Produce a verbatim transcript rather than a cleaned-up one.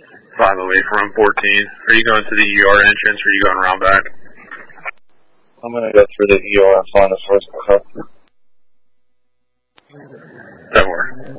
five oh eight from fourteen. Are you going to the E R entrance or are you going around back? I'm going to go through the E R and find the first car.